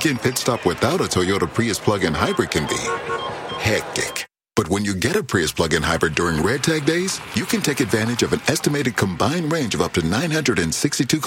weekend pit stop without a Toyota Prius plug-in hybrid can be hectic. But when you get a Prius plug-in hybrid during Red Tag days, you can take advantage of an estimated combined range of up to 962